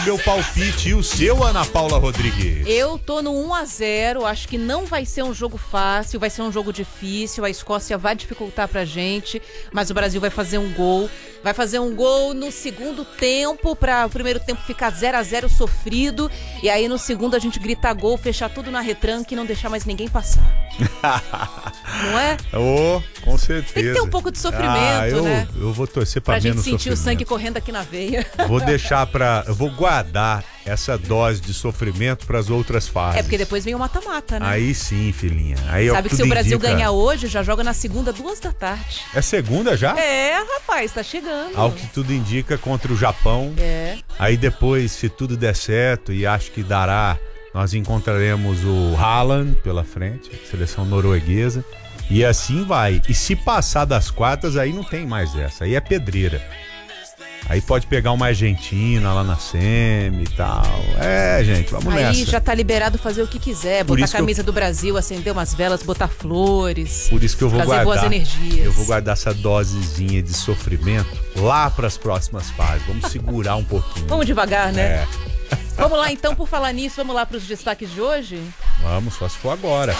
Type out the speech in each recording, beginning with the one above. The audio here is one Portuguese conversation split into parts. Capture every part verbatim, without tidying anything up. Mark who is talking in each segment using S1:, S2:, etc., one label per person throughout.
S1: meu palpite e o seu, Ana Paula Rodrigues.
S2: Eu tô no um a zero, acho que não vai ser um jogo fácil, vai ser um jogo difícil, a Escócia vai dificultar pra gente, mas o Brasil vai fazer um gol, vai fazer um gol no segundo tempo, pra o primeiro tempo ficar zero a zero sofrido, e aí no segundo a gente grita gol, fechar tudo na retranca e não deixar mais ninguém passar. Não é?
S1: Oh, com certeza.
S2: Tem que ter um pouco de sofrimento,
S1: ah, eu,
S2: né?
S1: Eu vou torcer pra,
S2: pra
S1: menos
S2: gente sentir
S1: sofrimento.
S2: o sangue correndo aqui na veia.
S1: Vou deixar pra... Eu vou guardar essa dose de sofrimento pras outras fases.
S2: É porque depois vem o mata-mata, né?
S1: Aí sim, filhinha. Aí
S2: Sabe
S1: é
S2: que se o Brasil
S1: indica...
S2: ganhar hoje, já joga na segunda, duas da tarde.
S1: É segunda já?
S2: É, rapaz, tá chegando.
S1: Ao que tudo indica, contra o Japão.
S2: É.
S1: Aí depois, se tudo der certo, e acho que dará, nós encontraremos o Haaland pela frente, seleção norueguesa. E assim vai. E se passar das quartas, aí não tem mais essa. Aí é pedreira. Aí pode pegar uma Argentina lá na semi e tal. É, gente, vamos
S2: Aí
S1: nessa.
S2: Aí já tá liberado fazer o que quiser.
S1: Por
S2: botar a
S1: isso
S2: camisa
S1: eu...
S2: do Brasil, acender umas velas, botar flores.
S1: Por isso que eu vou
S2: trazer
S1: guardar.
S2: boas energias.
S1: Eu vou guardar essa dosezinha de sofrimento lá para as próximas fases. Vamos segurar um pouquinho.
S2: Vamos devagar, né?
S1: É.
S2: Vamos lá então, por falar nisso, vamos lá para os destaques de hoje?
S1: Vamos, só se for agora.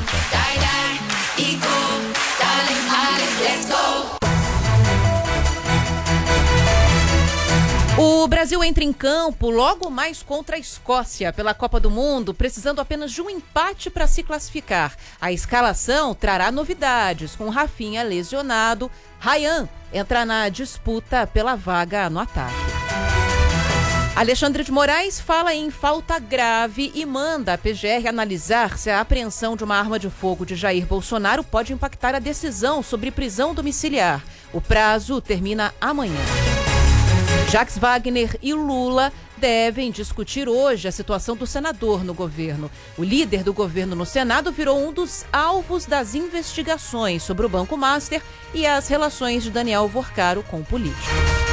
S2: O Brasil entra em campo logo mais contra a Escócia pela Copa do Mundo, precisando apenas de um empate para se classificar. A escalação trará novidades, com Rafinha lesionado. Ryan entra na disputa pela vaga no ataque. Alexandre de Moraes fala em falta grave e manda a P G R analisar se a apreensão de uma arma de fogo de Jair Bolsonaro pode impactar a decisão sobre prisão domiciliar. O prazo termina amanhã. Jacques Wagner e Lula devem discutir hoje a situação do senador no governo. O líder do governo no Senado virou um dos alvos das investigações sobre o Banco Master e as relações de Daniel Vorcaro com políticos.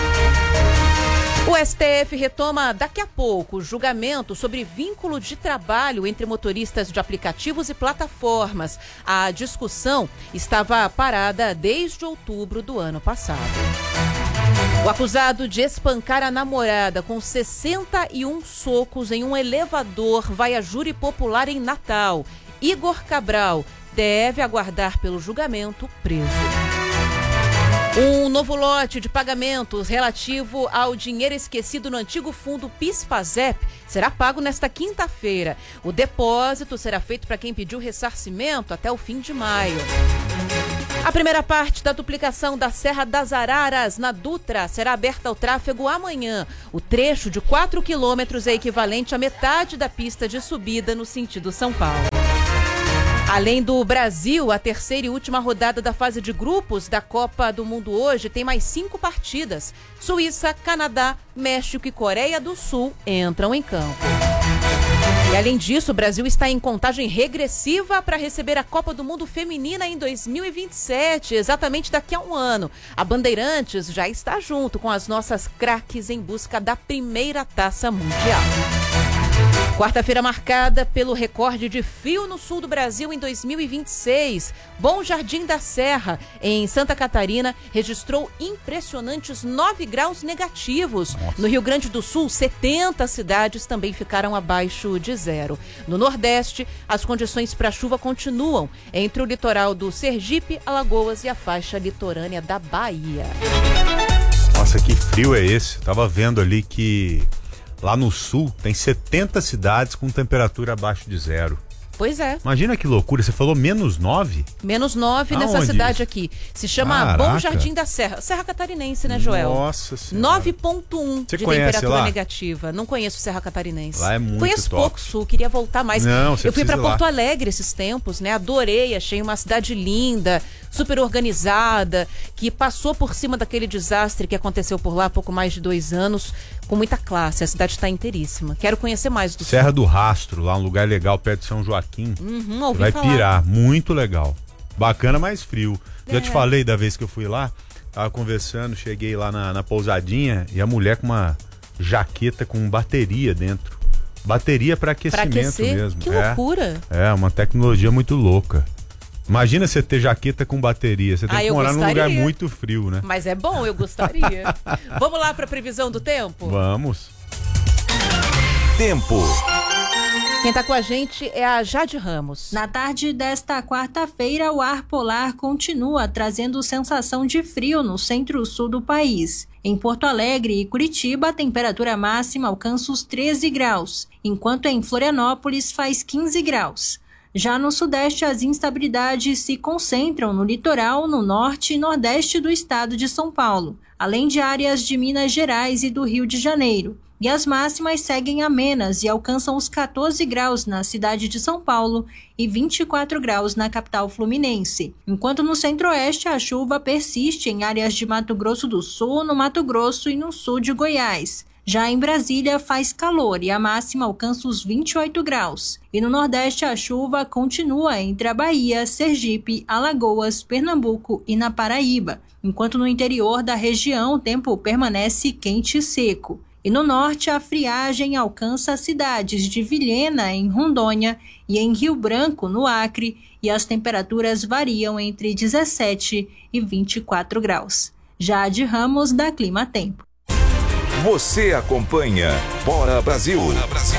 S2: O S T F retoma daqui a pouco o julgamento sobre vínculo de trabalho entre motoristas de aplicativos e plataformas. A discussão estava parada desde outubro do ano passado. O acusado de espancar a namorada com sessenta e um socos em um elevador vai a júri popular em Natal. Igor Cabral deve aguardar pelo julgamento preso. Um novo lote de pagamentos relativo ao dinheiro esquecido no antigo fundo PIS/PASEP será pago nesta quinta-feira. O depósito será feito para quem pediu ressarcimento até o fim de maio. A primeira parte da duplicação da Serra das Araras, na Dutra, será aberta ao tráfego amanhã. O trecho de quatro quilômetros é equivalente à metade da pista de subida no sentido São Paulo. Além do Brasil, a terceira e última rodada da fase de grupos da Copa do Mundo hoje tem mais cinco partidas. Suíça, Canadá, México e Coreia do Sul entram em campo. E além disso, o Brasil está em contagem regressiva para receber a Copa do Mundo Feminina em dois mil e vinte e sete, exatamente daqui a um ano. A Bandeirantes já está junto com as nossas craques em busca da primeira taça mundial. Quarta-feira marcada pelo recorde de frio no sul do Brasil em dois mil e vinte e seis. Bom Jardim da Serra, em Santa Catarina, registrou impressionantes nove graus negativos. Nossa. No Rio Grande do Sul, setenta cidades também ficaram abaixo de zero. No Nordeste, as condições para chuva continuam entre o litoral do Sergipe, Alagoas e a faixa litorânea da Bahia.
S1: Nossa, que frio é esse? Eu tava vendo ali que lá no sul tem setenta cidades com temperatura abaixo de zero.
S2: Pois é.
S1: Imagina que loucura, você falou menos nove?
S2: Menos nove
S1: Aonde
S2: nessa cidade
S1: isso?
S2: Aqui. Se chama
S1: Caraca.
S2: Bom Jardim da Serra. Serra Catarinense, né, Joel?
S1: Nossa Senhora.
S2: nove ponto um de temperatura lá? Negativa. Não conheço Serra Catarinense.
S1: Lá é muito
S2: Conheço
S1: top.
S2: pouco Sul, queria voltar mais.
S1: Não, você
S2: Eu fui pra
S1: precisa ir lá.
S2: Porto Alegre esses tempos, né? Adorei, achei uma cidade linda, super organizada, que passou por cima daquele desastre que aconteceu por lá há pouco mais de dois anos, com muita classe. A cidade está inteiríssima. Quero conhecer mais do
S1: Serra
S2: Sul.
S1: do Rastro, lá um lugar legal perto de São Joaquim.
S2: Uhum, ouvi
S1: Vai
S2: falar.
S1: pirar, muito legal. Bacana, mas frio.
S2: É.
S1: Já te falei da vez que eu fui lá, tava conversando, cheguei lá na, na pousadinha e a mulher com uma jaqueta com bateria dentro. Bateria para aquecimento
S2: Pra aquecer?
S1: mesmo.
S2: Que
S1: é,
S2: loucura.
S1: É, uma tecnologia muito louca. Imagina você ter jaqueta com bateria. Você tem
S2: Ah,
S1: que
S2: eu
S1: morar num
S2: gostaria.
S1: lugar muito frio, né?
S2: Mas é bom, eu gostaria. Vamos lá para a previsão do tempo?
S1: Vamos.
S3: Tempo.
S2: Quem está com a gente é a Jade Ramos.
S4: Na tarde desta quarta-feira, o ar polar continua trazendo sensação de frio no centro-sul do país. Em Porto Alegre e Curitiba, a temperatura máxima alcança os treze graus, enquanto em Florianópolis faz quinze graus. Já no sudeste, as instabilidades se concentram no litoral, no norte e nordeste do estado de São Paulo, além de áreas de Minas Gerais e do Rio de Janeiro. E as máximas seguem amenas e alcançam os quatorze graus na cidade de São Paulo e vinte e quatro graus na capital fluminense. Enquanto no centro-oeste a chuva persiste em áreas de Mato Grosso do Sul, no Mato Grosso e no sul de Goiás. Já em Brasília faz calor e a máxima alcança os vinte e oito graus. E no Nordeste a chuva continua entre a Bahia, Sergipe, Alagoas, Pernambuco e na Paraíba. Enquanto no interior da região o tempo permanece quente e seco. E no norte, a friagem alcança as cidades de Vilhena, em Rondônia, e em Rio Branco, no Acre, e as temperaturas variam entre dezessete e vinte e quatro graus. Jade Ramos, da Clima Tempo.
S3: Você acompanha Bora Brasil. Bora Brasil.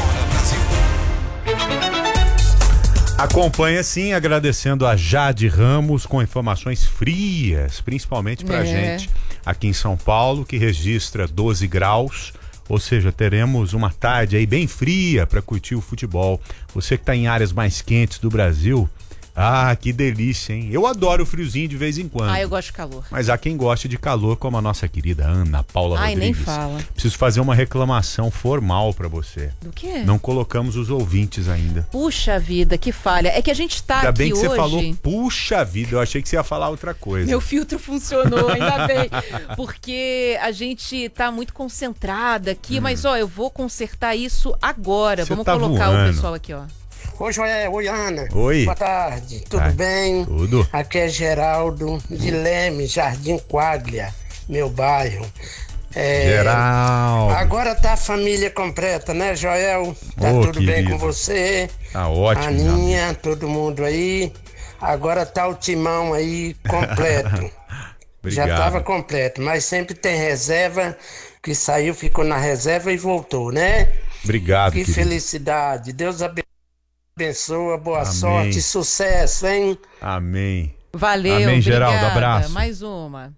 S1: Acompanha sim, agradecendo a Jade Ramos com informações frias, principalmente pra
S2: É.
S1: gente aqui em São Paulo, que registra doze graus. Ou seja, teremos uma tarde aí bem fria para curtir o futebol. Você que está em áreas mais quentes do Brasil, ah, que delícia, hein? Eu adoro o friozinho de vez em quando.
S2: Ah, eu gosto de calor.
S1: Mas há quem goste de calor, como a nossa querida Ana Paula
S2: Ai, nem
S1: Rodrigues.
S2: fala.
S1: Preciso fazer uma reclamação formal para você.
S2: Do quê?
S1: Não colocamos os ouvintes ainda.
S2: Puxa vida, que falha. É que a gente tá
S1: Ainda
S2: aqui
S1: bem que
S2: hoje...
S1: você falou, puxa vida, eu achei que você ia falar outra coisa.
S2: Meu filtro funcionou, ainda bem. Porque a gente tá muito concentrada aqui,
S1: Hum.
S2: mas ó, eu vou consertar isso agora.
S1: Você
S2: Vamos
S1: tá
S2: colocar
S1: voando.
S2: o pessoal aqui, ó.
S5: Oi, Joel. Oi, Ana.
S1: Oi.
S5: Boa tarde. Tudo
S1: Ai,
S5: bem?
S1: tudo.
S5: Aqui é Geraldo de Leme, Jardim Quaglia, meu bairro. É,
S1: Geraldo.
S5: Agora tá a família completa, né, Joel? Tá
S1: Ô,
S5: tudo bem
S1: querido.
S5: com você?
S1: Tá ótimo,
S5: Aninha, todo mundo aí. Agora tá o timão aí completo. Já
S1: Obrigado.
S5: tava completo, mas sempre tem reserva, que saiu, ficou na reserva e voltou, né?
S1: Obrigado,
S5: Que
S1: querido.
S5: felicidade. Deus abençoa, boa
S1: Amém.
S5: sorte e sucesso, hein?
S1: Amém.
S2: Valeu,
S1: Amém,
S2: obrigada.
S1: Geraldo, abraço.
S2: Mais uma.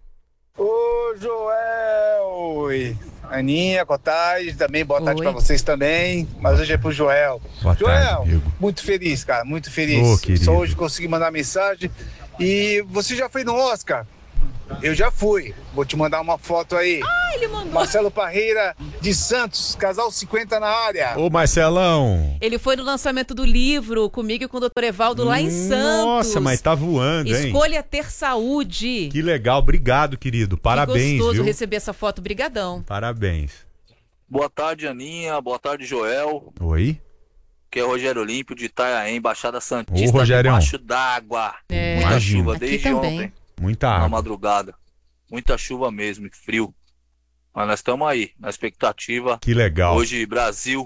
S6: Ô, Joel! Oi. Aninha, boa tarde, também boa tarde
S2: Oi.
S6: pra vocês também, mas hoje é pro Joel.
S1: Boa
S6: Joel,
S1: tarde, amigo.
S6: muito feliz, cara, muito feliz.
S1: Ô, querido.
S6: Só hoje consegui mandar mensagem. E você já foi no Oscar? Eu já fui. Vou te mandar uma foto aí.
S2: Ah, ele mandou.
S6: Marcelo Parreira de Santos, casal cinquenta na área.
S1: Ô, Marcelão.
S2: Ele foi no lançamento do livro comigo e com o doutor Evaldo lá em Santos.
S1: Nossa, mas tá voando, hein?
S2: Escolha ter saúde.
S1: Que legal, obrigado, querido. Parabéns,
S2: que gostoso
S1: viu?
S2: receber essa foto, brigadão.
S1: Parabéns.
S7: Boa tarde, Aninha. Boa tarde, Joel.
S1: Oi?
S7: Que é Rogério Olímpio de Itaiaém, Baixada Santista,
S1: Ô, Rogerião.
S7: debaixo d'água.
S2: É.
S7: Muita
S1: Imagino.
S7: chuva
S2: Aqui
S7: desde
S2: também.
S7: ontem,
S1: Muita
S7: na
S1: água.
S7: madrugada. Muita chuva mesmo, e frio. Mas nós estamos aí, na expectativa.
S1: Que legal.
S7: Hoje, Brasil,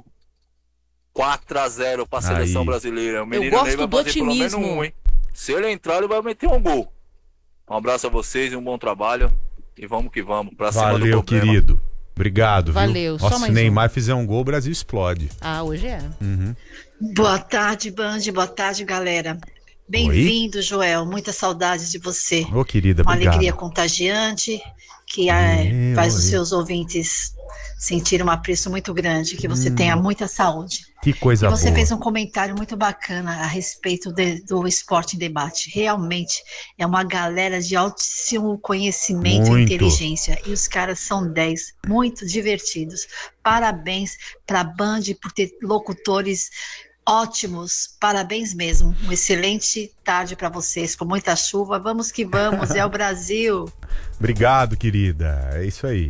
S7: quatro a zero para a
S1: Aí.
S7: seleção brasileira. O menino
S2: gosto
S7: Ney vai
S2: do
S7: fazer pelo menos
S2: otimismo.
S7: um, hein? Se ele entrar, ele vai meter um gol. Um abraço a vocês e um bom trabalho. E vamos que vamos, pra cima do
S1: Valeu,
S7: problema.
S1: querido. Obrigado,
S2: Valeu,
S1: viu?
S2: só
S1: Nossa,
S2: mais
S1: se Neymar
S2: um.
S1: fizer um gol, o Brasil explode.
S2: Ah, hoje é.
S1: Uhum.
S8: Boa tarde, Band. Boa tarde, galera. Bem-vindo, Joel. Muita saudade de você.
S1: Ô, querida,
S8: Uma
S1: obrigado.
S8: alegria contagiante que é,
S1: Meu,
S8: faz os
S1: eu-
S8: seus ouvintes sentir um apreço muito grande. Que você
S1: Hum.
S8: tenha muita saúde.
S1: Que coisa
S8: E você
S1: boa.
S8: fez um comentário muito bacana a respeito de- do esporte em debate. Realmente é uma galera de altíssimo conhecimento
S1: Muito.
S8: e inteligência. E os caras são dez, muito divertidos. Parabéns para a Band por ter locutores ótimos. Parabéns mesmo. Uma excelente tarde para vocês, com muita chuva. Vamos que vamos, é o Brasil.
S1: Obrigado, querida. É isso aí.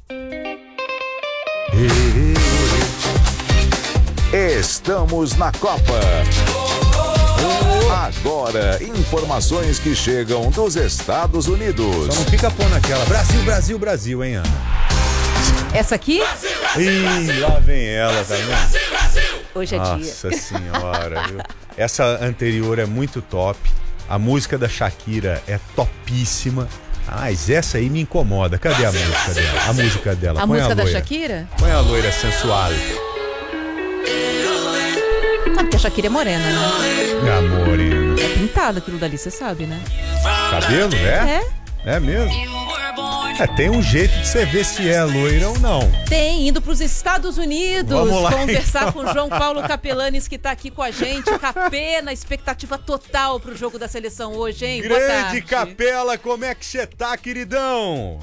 S3: Estamos na Copa. Agora, informações que chegam dos Estados Unidos.
S1: Só não fica pondo aquela Brasil, Brasil, Brasil, hein, Ana?
S2: Essa aqui,
S1: Ih, lá vem ela, tá vendo?
S2: hoje é dia.
S1: Nossa senhora, viu? Essa anterior é muito top. A música da Shakira é topíssima. Ah, mas essa aí me incomoda. Cadê a música dela? A música dela.
S2: A
S1: Põe
S2: música
S1: a
S2: da
S1: loira.
S2: Shakira?
S1: Põe a loira sensual.
S2: Não, porque a Shakira é morena, né?
S1: Ah, morena.
S2: É pintado aquilo dali, você sabe, né?
S1: Cabelo, é?
S2: É.
S1: É mesmo? É, tem um jeito de você ver se é loira ou não.
S2: Tem, indo para os Estados Unidos,
S1: Vamos lá,
S2: conversar
S1: então.
S2: com o João Paulo Capelanes, que está aqui com a gente. Capê, na expectativa total para o jogo da seleção hoje, hein? Boa
S1: Grande
S2: tarde.
S1: Capela, como é que você tá, queridão?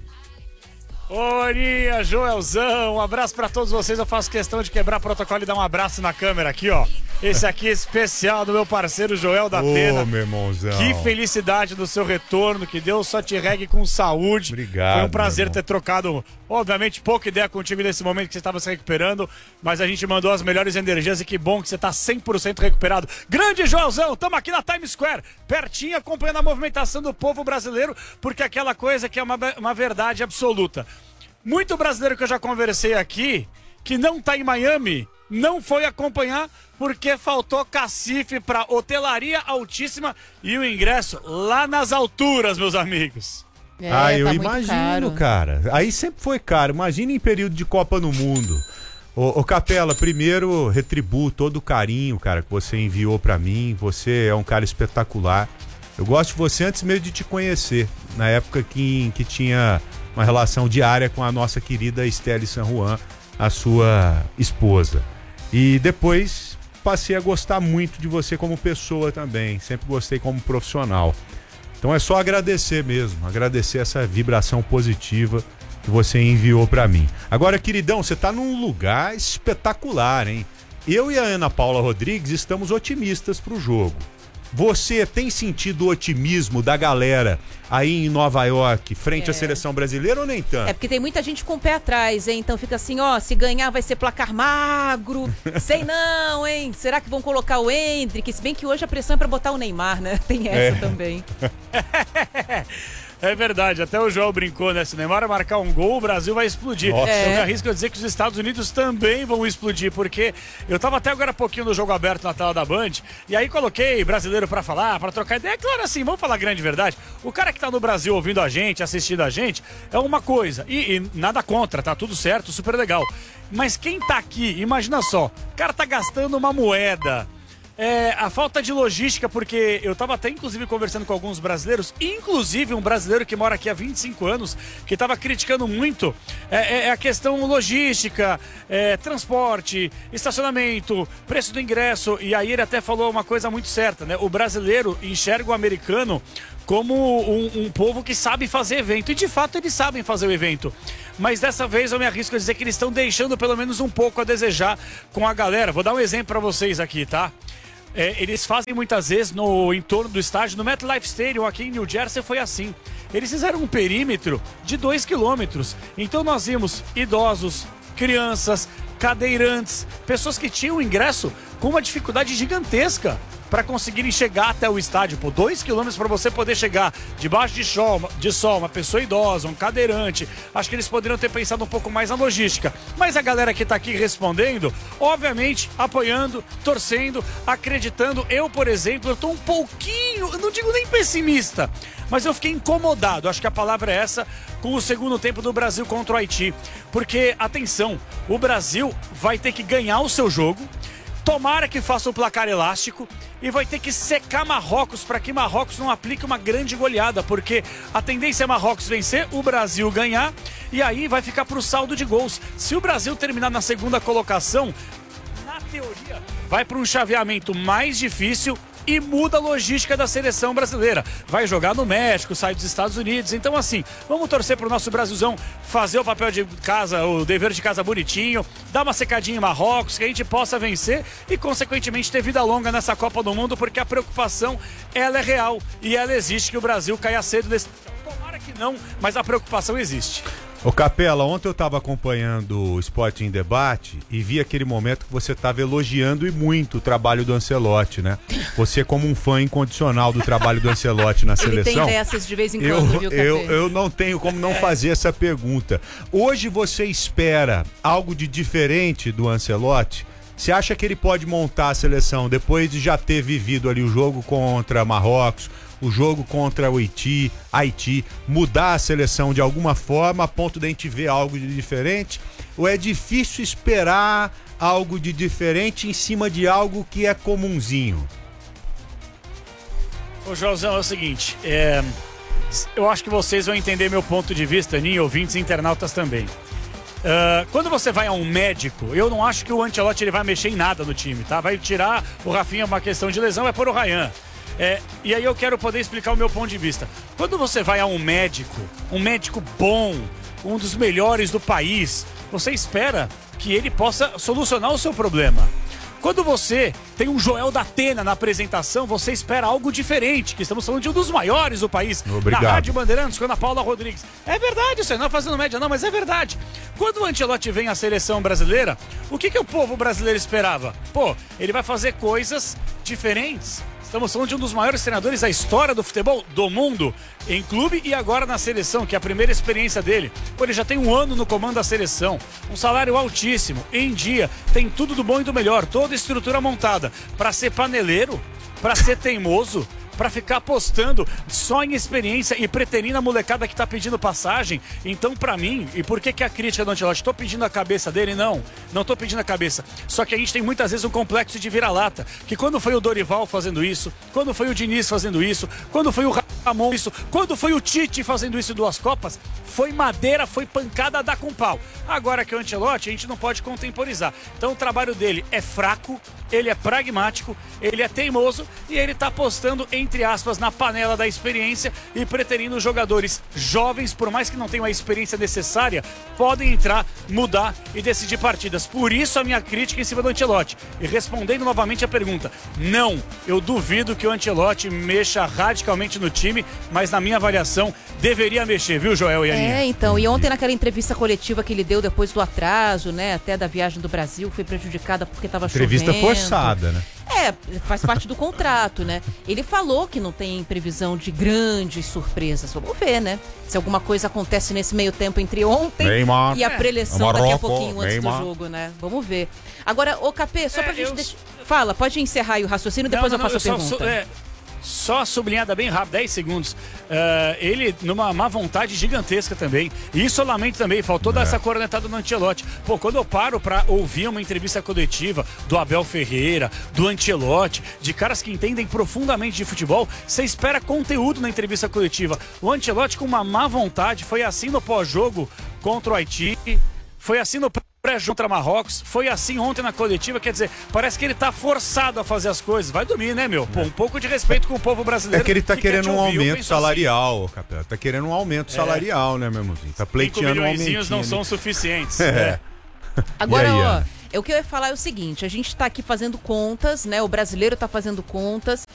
S9: Orinha, Joelzão, um abraço pra todos vocês. Eu faço questão de quebrar protocolo e dar um abraço na câmera aqui, ó. Esse aqui é especial do meu parceiro Joel da Atena.
S1: Ô, meu irmãozão.
S9: Que felicidade do seu retorno, que Deus só te regue com saúde.
S1: Obrigado.
S9: Foi um prazer
S1: meu
S9: ter trocado, obviamente, pouca ideia contigo nesse momento que você estava se recuperando, mas a gente mandou as melhores energias e que bom que você tá cem por cento recuperado. Grande Joelzão, estamos aqui na Times Square, pertinho, acompanhando a movimentação do povo brasileiro, porque aquela coisa que é uma, uma verdade absoluta. Muito brasileiro que eu já conversei aqui, que não tá em Miami, não foi acompanhar porque faltou cacife para hotelaria altíssima e o ingresso lá nas alturas, meus amigos.
S2: É,
S1: ah, eu
S2: tá muito
S1: imagino,
S2: caro.
S1: cara. Aí sempre foi caro. Imagina em período de Copa no Mundo. Ô, ô Capela, primeiro retribuo todo o carinho, cara, que você enviou pra mim. Você é um cara espetacular. Eu gosto de você antes mesmo de te conhecer. Na época que, que tinha uma relação diária com a nossa querida Estelle San Juan, a sua esposa. E depois passei a gostar muito de você como pessoa também. Sempre gostei como profissional. Então é só agradecer mesmo. Agradecer essa vibração positiva que você enviou pra mim. Agora, queridão, você tá num lugar espetacular, hein? Eu e a Ana Paula Rodrigues estamos otimistas pro jogo. Você tem sentido o otimismo da galera aí em Nova York, frente
S2: É.
S1: à seleção brasileira ou nem tanto?
S2: É porque tem muita gente com o pé atrás, hein? Então fica assim, ó, se ganhar vai ser placar magro. Sei não, hein? Será que vão colocar o Endrick? Se bem que hoje a pressão é pra botar o Neymar, né? Tem essa
S1: É.
S2: também.
S9: É verdade, até o Joel brincou, né? Se o Neymar marcar um gol, o Brasil vai explodir.
S1: Nossa.
S9: Eu me
S2: É.
S9: arrisco a dizer que os Estados Unidos também vão explodir, porque eu tava até agora há pouquinho no jogo aberto na tela da Band, e aí coloquei brasileiro pra falar, pra trocar ideia. É claro, assim, vamos falar a grande verdade. O cara que tá no Brasil ouvindo a gente, assistindo a gente, é uma coisa. E, e nada contra, tá tudo certo, super legal. Mas quem tá aqui, imagina só, o cara tá gastando uma moeda. É, a falta de logística, porque eu tava até inclusive conversando com alguns brasileiros, inclusive um brasileiro que mora aqui há vinte e cinco anos, que tava criticando muito é, é a questão logística, é, transporte, estacionamento, preço do ingresso, e aí ele até falou uma coisa muito certa, né? O brasileiro enxerga o americano como um, um povo que sabe fazer evento, e de fato eles sabem fazer o evento. Mas dessa vez eu me arrisco a dizer que eles estão deixando pelo menos um pouco a desejar com a galera. Vou dar um exemplo pra vocês aqui, tá? É, eles fazem muitas vezes no entorno do estádio, no MetLife Stadium aqui em New Jersey foi assim. Eles fizeram um perímetro de dois quilômetros. Então nós vimos idosos, crianças, cadeirantes, pessoas que tinham ingresso com uma dificuldade gigantesca para conseguirem chegar até o estádio. Por dois quilômetros para você poder chegar debaixo de sol, de sol, uma pessoa idosa, um cadeirante. Acho que eles poderiam ter pensado um pouco mais na logística. Mas a galera que tá aqui respondendo, obviamente, apoiando, torcendo, acreditando. Eu, por exemplo, eu tô um pouquinho, eu não digo nem pessimista, mas eu fiquei incomodado, acho que a palavra é essa, com o segundo tempo do Brasil contra o Haiti. Porque, atenção, o Brasil vai ter que ganhar o seu jogo, tomara que faça o placar elástico e vai ter que secar Marrocos para que Marrocos não aplique uma grande goleada, porque a tendência é Marrocos vencer, o Brasil ganhar e aí vai ficar para o saldo de gols. Se o Brasil terminar na segunda colocação, na teoria, vai para um chaveamento mais difícil e muda a logística da seleção brasileira. Vai jogar no México, sai dos Estados Unidos. Então, assim, vamos torcer pro nosso Brasilzão fazer o papel de casa, o dever de casa bonitinho, dar uma secadinha em Marrocos, que a gente possa vencer e, consequentemente, ter vida longa nessa Copa do Mundo, porque a preocupação, ela é real e ela existe, que o Brasil caia cedo desse... Tomara que não, mas a preocupação existe.
S1: Ô Capela, ontem eu tava acompanhando o Esporte em Debate e vi aquele momento que você tava elogiando e muito o trabalho do Ancelotti, né? Você como um fã incondicional do trabalho do Ancelotti na
S2: Ele
S1: seleção.
S2: tem dessas de vez em
S1: eu,
S2: quando, viu, Capê?
S1: eu, eu não tenho como não fazer essa pergunta. Hoje você espera algo de diferente do Ancelotti? Você acha que ele pode montar a seleção depois de já ter vivido ali o jogo contra Marrocos, o jogo contra o Haiti, Haiti, mudar a seleção de alguma forma a ponto de a gente ver algo de diferente? Ou é difícil esperar algo de diferente em cima de algo que é comunzinho?
S9: Ô, Joãozão, é o seguinte, é... eu acho que vocês vão entender meu ponto de vista, Ninho, ouvintes e internautas também. Uh, quando você vai a um médico, eu não acho que o Ancelotti ele vai mexer em nada no time, tá? Vai tirar o Rafinha uma questão de lesão, vai pôr o Ryan. É, e aí eu quero poder explicar o meu ponto de vista. Quando você vai a um médico, um médico bom, um dos melhores do país, você espera que ele possa solucionar o seu problema. Quando você tem um Joel da Atena na apresentação, você espera algo diferente, que estamos falando de um dos maiores do país.
S1: Obrigado.
S9: Na Rádio Bandeirantes, com a Ana Paula Rodrigues. É verdade, você não é fazendo média não, mas é verdade. Quando o Ancelotti vem à seleção brasileira, o que, que o povo brasileiro esperava? Pô, ele vai fazer coisas diferentes. Estamos falando de um dos maiores treinadores da história do futebol do mundo, em clube e agora na seleção, que é a primeira experiência dele. Pô, ele já tem um ano no comando da seleção, um salário altíssimo, em dia, tem tudo do bom e do melhor, toda a estrutura montada. Para ser paneleiro, para ser teimoso, para ficar apostando só em experiência e preterindo a molecada que tá pedindo passagem. Então, pra mim, e por que que a crítica do Ancelotti? Tô pedindo a cabeça dele? Não, não tô pedindo a cabeça. Só que a gente tem muitas vezes um complexo de vira-lata, que quando foi o Dorival fazendo isso, quando foi o Diniz fazendo isso, quando foi o Ramon isso, quando foi o Tite fazendo isso em duas Copas, foi madeira, foi pancada a dar com pau. Agora que o Ancelotti, a gente não pode contemporizar. Então o trabalho dele é fraco, ele é pragmático, ele é teimoso e ele tá apostando, entre aspas, na panela da experiência e preterindo jogadores jovens, por mais que não tenham a experiência necessária, podem entrar, mudar e decidir partidas. Por isso a minha crítica em cima do Ancelotti. E respondendo novamente a pergunta, não, eu duvido que o Ancelotti mexa radicalmente no time, mas na minha avaliação deveria mexer, viu, Joel e Aninha?
S2: É, então, e ontem naquela entrevista coletiva que ele deu depois do atraso, né, até da viagem do Brasil, foi prejudicada porque estava chovendo.
S1: Entrevista forçada, né?
S2: É, faz parte do contrato, né? Ele falou que não tem previsão de grandes surpresas. Vamos ver, né? Se alguma coisa acontece nesse meio tempo entre ontem
S1: Neymar.
S2: e a preleção
S1: Marroco,
S2: daqui a pouquinho antes
S1: Neymar.
S2: do jogo, né? Vamos ver. Agora, ô Capê, só
S9: É,
S2: pra gente...
S9: eu-
S2: deixar- Fala, pode encerrar aí o raciocínio, depois
S9: Não,
S2: eu
S9: não,
S2: faço
S9: não,
S2: a
S9: só-
S2: pergunta.
S9: só- é, Só sublinhada bem rápido, dez segundos. Uh, ele numa má vontade gigantesca também. E isso eu lamento também, faltou dar essa cornetada no Ancelotti. Pô, quando eu paro pra ouvir uma entrevista coletiva do Abel Ferreira, do Ancelotti, de caras que entendem profundamente de futebol, você espera conteúdo na entrevista coletiva. O Ancelotti com uma má vontade, foi assim no pós-jogo contra o Haiti, foi assim no pré-jogo contra Marrocos, foi assim ontem na coletiva, quer dizer, parece que ele tá forçado a fazer as coisas. Vai dormir, né, meu? Pô, um pouco de respeito com o povo brasileiro.
S1: É que ele tá
S9: que quer
S1: querendo
S9: te
S1: um
S9: ouvir, eu
S1: aumento
S9: penso
S1: salarial, Capela. Tá querendo um aumento
S9: É.
S1: salarial, né, meu irmãozinho? Tá
S9: Cinco
S1: pleiteando um
S9: milhõezinhos
S1: aumentinho.
S9: não
S1: ali.
S9: são suficientes.
S1: É.
S2: Agora,
S1: E aí,
S2: ó,
S1: Ana?
S2: o que eu ia falar é o seguinte, a gente tá aqui fazendo contas, né? O brasileiro tá fazendo contas,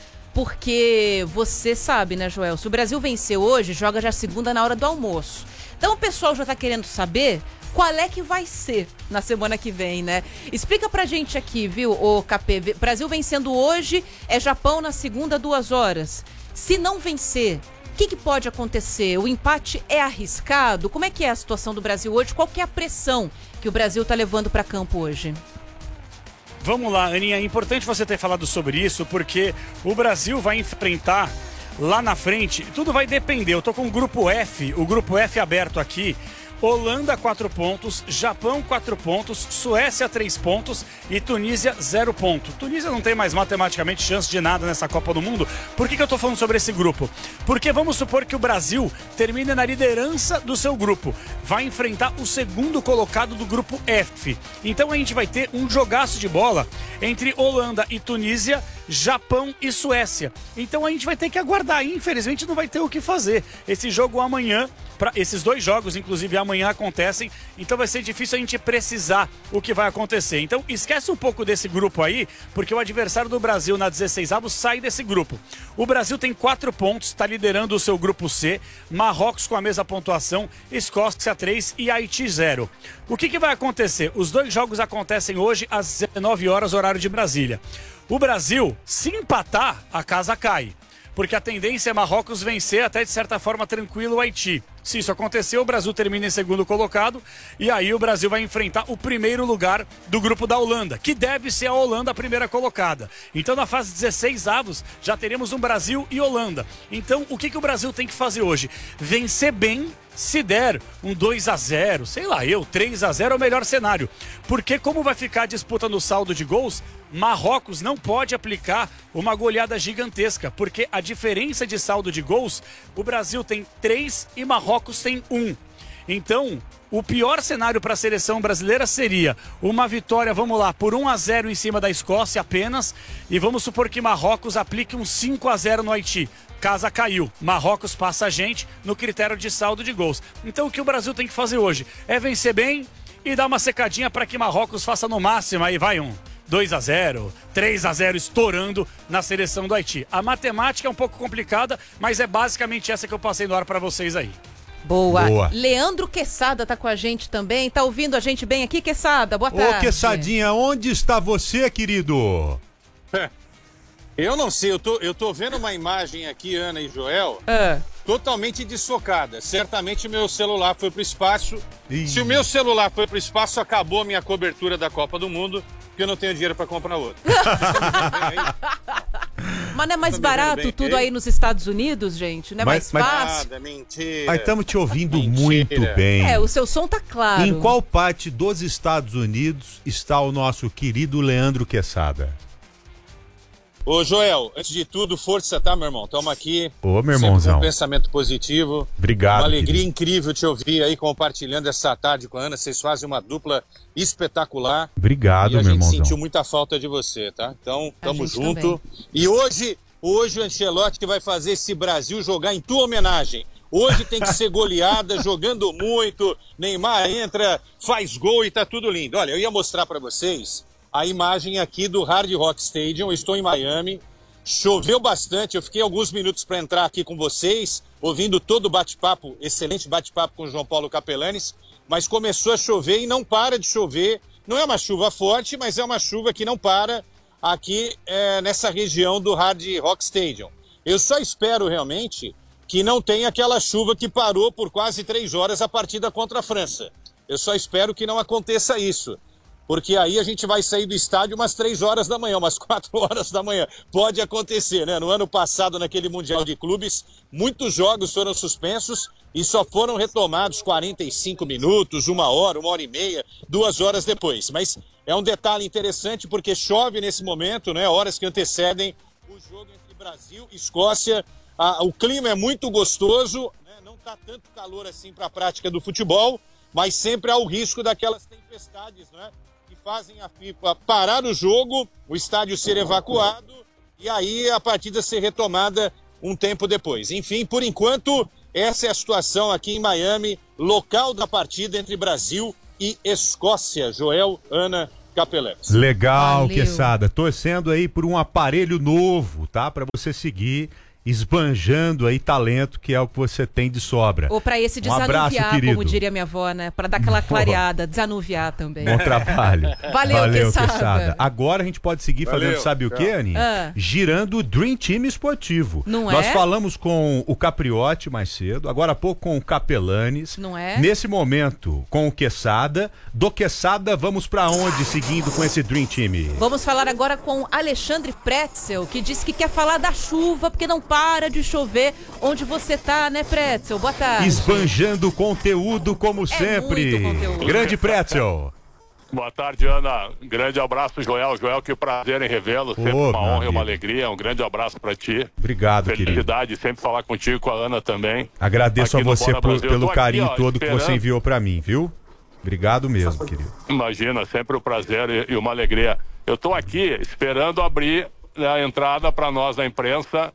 S2: porque você sabe, né, Joel? Se o Brasil vencer hoje, joga já segunda na hora do almoço. Então o pessoal já tá querendo saber qual é que vai ser na semana que vem, né? Explica pra gente aqui, viu, o K P. Brasil vencendo hoje, é Japão na segunda, duas horas. Se não vencer, o que, que pode acontecer? O empate é arriscado? Como é que é a situação do Brasil hoje? Qual que é a pressão que o Brasil tá levando pra campo hoje?
S9: Vamos lá, Aninha, é importante você ter falado sobre isso, porque o Brasil vai enfrentar lá na frente, tudo vai depender. Eu tô com o grupo F, o grupo F aberto aqui. Holanda, quatro pontos, Japão, quatro pontos, Suécia, três pontos e Tunísia, zero ponto. Tunísia não tem mais matematicamente chance de nada nessa Copa do Mundo. Por que que eu tô falando sobre esse grupo? Porque vamos supor que o Brasil termine na liderança do seu grupo. Vai enfrentar o segundo colocado do grupo F. Então a gente vai ter um jogaço de bola entre Holanda e Tunísia, Japão e Suécia. Então a gente vai ter que aguardar. Infelizmente não vai ter o que fazer. Esse jogo amanhã, pra, esses dois jogos, inclusive amanhã acontecem, então vai ser difícil a gente precisar o que vai acontecer. Então esquece um pouco desse grupo aí, porque o adversário do Brasil na dezesseisavos sai desse grupo. O Brasil tem quatro pontos, está liderando o seu grupo C, Marrocos com a mesma pontuação, Escócia três e Haiti zero. O que, que vai acontecer? Os dois jogos acontecem hoje às dezenove horas, horário de Brasília. O Brasil, se empatar, a casa cai. Porque a tendência é Marrocos vencer até de certa forma tranquilo o Haiti. Se isso acontecer, o Brasil termina em segundo colocado e aí o Brasil vai enfrentar o primeiro lugar do grupo da Holanda, que deve ser a Holanda a primeira colocada. Então na fase dezesseis avos já teremos um Brasil e Holanda. Então o que, que o Brasil tem que fazer hoje? Vencer bem Se der um dois a zero, sei lá, eu, três a zero é o melhor cenário. Porque como vai ficar a disputa no saldo de gols, Marrocos não pode aplicar uma goleada gigantesca, porque a diferença de saldo de gols, o Brasil tem três e Marrocos tem um. Então, o pior cenário para a seleção brasileira seria uma vitória, vamos lá, por um a zero em cima da Escócia apenas, e vamos supor que Marrocos aplique um cinco a zero no Haiti. Casa caiu, Marrocos passa a gente no critério de saldo de gols. Então o que o Brasil tem que fazer hoje é vencer bem e dar uma secadinha para que Marrocos faça no máximo, aí vai um dois a zero, três a zero estourando na seleção do Haiti. A matemática é um pouco complicada, mas é basicamente essa que eu passei no ar para vocês aí.
S2: Boa.
S1: Boa.
S2: Leandro Quesada tá com a gente também. Tá ouvindo a gente bem aqui, Quesada? Boa tarde.
S1: Ô, Quessadinha, onde está você, querido?
S10: Eu não sei, eu tô, eu tô vendo uma imagem aqui, Ana e Joel,
S2: Ah.
S10: totalmente desfocada. Certamente meu celular foi pro espaço.
S1: Ih.
S10: Se o meu celular foi pro espaço, acabou a minha cobertura da Copa do Mundo, porque eu não tenho dinheiro para comprar outro.
S2: Mas não é mais
S10: Tá me
S2: barato
S10: vendo bem?
S2: tudo aí nos Estados Unidos, gente? Não é
S1: Mas-
S2: mais
S1: mas-
S2: fácil?
S10: Nada, mentira.
S1: Nós estamos te ouvindo
S10: Mentira.
S1: muito bem.
S2: É, o seu som tá claro.
S1: Em qual parte dos Estados Unidos está o nosso querido Leandro Quesada?
S10: Ô, Joel, antes de tudo, força, tá, meu irmão? Estamos aqui.
S1: Ô, meu
S10: sempre
S1: irmãozão.
S10: Com um pensamento positivo.
S1: Obrigado,
S10: Uma alegria
S1: querido.
S10: incrível te ouvir aí compartilhando essa tarde com a Ana. Vocês fazem uma dupla espetacular.
S1: Obrigado,
S10: e a
S1: meu
S10: gente
S1: irmãozão.
S10: sentiu muita falta de você, tá? Então, tamo
S2: gente
S10: junto.
S2: também.
S10: E hoje, hoje o Ancelotti vai fazer esse Brasil jogar em tua homenagem. Hoje tem que ser goleada, jogando muito. Neymar entra, faz gol e tá tudo lindo. Olha, eu ia mostrar pra vocês a imagem aqui do Hard Rock Stadium. Eu estou em Miami. Choveu bastante, eu fiquei alguns minutos para entrar aqui com vocês, ouvindo todo o bate-papo, excelente bate-papo com o João Paulo Capelanes, mas começou a chover e não para de chover. Não é uma chuva forte, mas é uma chuva que não para aqui é, nessa região do Hard Rock Stadium. Eu só espero realmente que não tenha aquela chuva que parou por quase três horas a partida contra a França. Eu só espero que não aconteça isso. Porque aí a gente vai sair do estádio umas três horas da manhã, umas quatro horas da manhã. Pode acontecer, né? No ano passado, naquele Mundial de Clubes, muitos jogos foram suspensos e só foram retomados quarenta e cinco minutos, uma hora, uma hora e meia, duas horas depois. Mas é um detalhe interessante porque chove nesse momento, né? Horas que antecedem o jogo entre Brasil e Escócia. Ah, o clima é muito gostoso, né? Não está tanto calor assim para a prática do futebol, mas sempre há o risco daquelas tempestades, né? Que fazem a FIFA parar o jogo, o estádio ser evacuado e aí a partida ser retomada um tempo depois. Enfim, por enquanto, essa é a situação aqui em Miami, local da partida entre Brasil e Escócia. Joel, Ana, Capelanes.
S1: Legal,
S2: Valeu.
S1: Quesada. Torcendo aí por um aparelho novo, tá? Pra você seguir esbanjando aí talento, que é o que você tem de sobra.
S2: Ou pra esse
S1: Um abraço,
S2: desanuviar,
S1: querido.
S2: como diria minha avó, né? Pra dar aquela clareada, desanuviar também.
S1: Bom trabalho.
S2: Valeu, Quesada.
S1: Agora a gente pode seguir
S10: Valeu.
S1: fazendo, sabe o que, Aninha?
S2: Ah.
S1: Girando o Dream Team esportivo.
S2: Não
S1: Nós
S2: é?
S1: falamos com o Capriotti mais cedo, agora há pouco com o Capelanes.
S2: Não é?
S1: Nesse momento, com o Quesada. Do Quesada, vamos pra onde seguindo com esse Dream Team?
S2: Vamos falar agora com Alexandre Pretzel, que disse que quer falar da chuva, porque não para de chover onde você tá, né, Pretzel? Boa tarde.
S1: Esbanjando conteúdo como sempre.
S2: muito conteúdo.
S1: Grande Pretzel.
S11: Boa tarde, Ana. Grande abraço, Joel. Joel, que prazer em revê-lo. Sempre
S1: Ô,
S11: uma
S1: meu
S11: honra e
S1: amigo.
S11: uma alegria. Um grande abraço pra ti.
S1: Obrigado, querido.
S11: Felicidade sempre falar contigo e com a Ana também.
S1: Agradeço
S11: Aqui
S1: a
S11: no
S1: você
S11: Bora
S1: por-
S11: Brasil. Eu
S1: pelo
S11: tô aqui,
S1: carinho
S11: ó,
S1: todo que você
S11: esperando.
S1: enviou pra mim, viu? Obrigado mesmo, querido.
S11: Imagina, sempre um prazer e e uma alegria. Eu tô aqui esperando abrir, né, a entrada para nós da imprensa.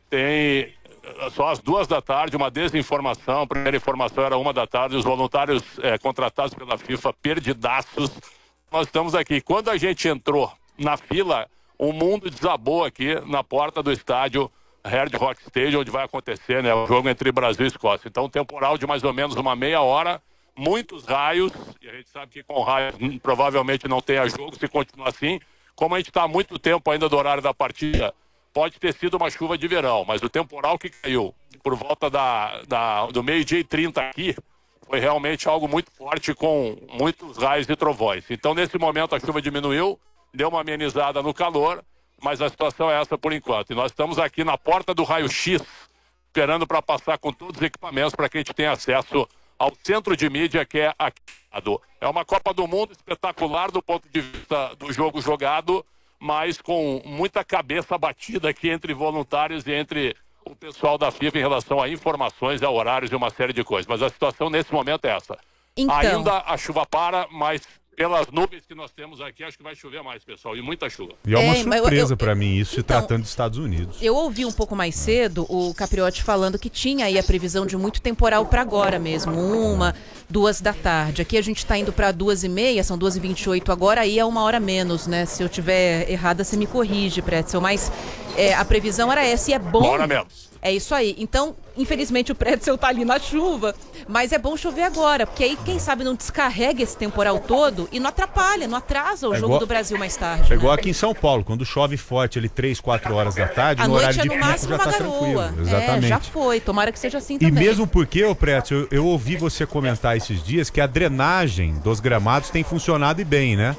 S11: Tem eh, só às duas da tarde uma desinformação. A primeira informação era uma da tarde. Os voluntários eh, contratados pela FIFA perdidaços. Nós estamos aqui. Quando a gente entrou na fila, o mundo desabou aqui na porta do estádio Hard Rock Stadium, onde vai acontecer, né, o jogo entre Brasil e Escócia. Então, um temporal de mais ou menos uma meia hora, muitos raios, e a gente sabe que com raios hum, provavelmente não tenha jogo se continuar assim. Como a gente está há muito tempo ainda do horário da partida, pode ter sido uma chuva de verão, mas o temporal que caiu por volta da, da, do meio-dia e trinta aqui foi realmente algo muito forte, com muitos raios e trovões. Então, nesse momento, a chuva diminuiu, deu uma amenizada no calor, mas a situação é essa por enquanto. E nós estamos aqui na porta do raio-x esperando para passar com todos os equipamentos para que a gente tenha acesso ao centro de mídia que é aqui. É uma Copa do Mundo espetacular do ponto de vista do jogo jogado, mas com muita cabeça batida aqui entre voluntários e entre o pessoal da FIFA em relação a informações, a horários e uma série de coisas. Mas a situação nesse momento é essa.
S2: Então...
S11: Ainda a chuva para, mas pelas nuvens que nós temos aqui, acho que vai chover mais, pessoal, e muita chuva.
S1: E é uma
S2: É, mas eu-
S1: surpresa
S2: eu-
S1: pra mim isso, se
S2: então,
S1: tratando dos Estados Unidos.
S2: Eu ouvi um pouco mais cedo o Capriotti falando que tinha aí a previsão de muito temporal para agora mesmo, uma, duas da tarde. Aqui a gente está indo para duas e meia, são duas e vinte e oito agora, aí é uma hora menos, né? Se eu tiver errada, você me corrige, Pretzel, mas é, a previsão era essa e é bom...
S11: Uma hora menos.
S2: É isso aí. Então, infelizmente, o Pretzel tá ali na chuva, mas é bom chover agora, porque aí, quem sabe, não descarrega esse temporal todo e não atrapalha, não atrasa o
S1: É
S2: jogo
S1: igual-
S2: do Brasil mais tarde.
S1: É igual
S2: né?
S1: aqui em São Paulo, quando chove forte ali três, quatro horas da tarde,
S2: À
S1: no
S2: noite
S1: horário
S2: é
S1: de
S2: no
S1: pico
S2: máximo
S1: já
S2: uma
S1: tá
S2: garoa.
S1: tranquilo. Exatamente.
S2: É, já foi. Tomara que seja assim
S1: E
S2: também.
S1: mesmo porque, ô Pretzel, eu, eu ouvi você comentar esses dias que a drenagem dos gramados tem funcionado e bem, né?